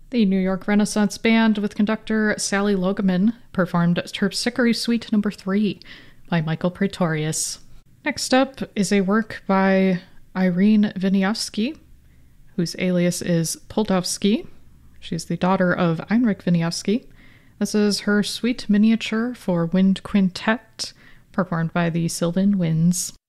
The New York Renaissance Band with conductor Sally Logeman performed Terpsichore Suite No. 3 by Michael Praetorius. Next up is a work by Irene Wieniawski, whose alias is Poldowski. She's the daughter of Heinrich Wieniawski. This is her suite miniature for wind quintet, performed by the Sylvan Winds.